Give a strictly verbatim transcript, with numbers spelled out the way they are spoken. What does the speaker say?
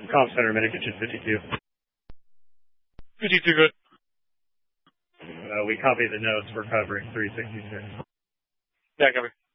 Comm Center, Medic Kitchen fifty-two. fifty-two, good. Uh, we copy the notes. We're covering three sixty-six. Yeah, copy.